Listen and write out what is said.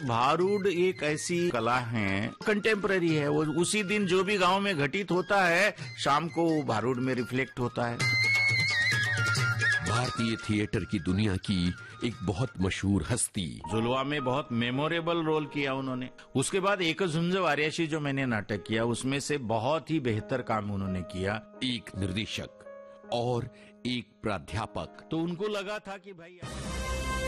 भारूड एक ऐसी कला है, कंटेम्पररी है। वो उसी दिन जो भी गांव में घटित होता है, शाम को भारूड में रिफ्लेक्ट होता है। भारतीय थिएटर की दुनिया की एक बहुत मशहूर हस्ती, जुलवा में बहुत मेमोरेबल रोल किया उन्होंने। उसके बाद एक झुंज वार्याशी जो मैंने नाटक किया, उसमें से बहुत ही बेहतर काम उन्होंने किया। एक निर्देशक और एक प्राध्यापक। तो उनको लगा था कि भाई